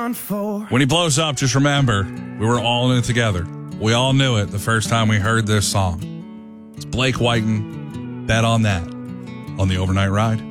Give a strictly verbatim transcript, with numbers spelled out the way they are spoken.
When he blows up, just remember, we were all in it together. We all knew it the first time we heard this song. It's Blake Whiten. Bet on that on the Overnight Ride.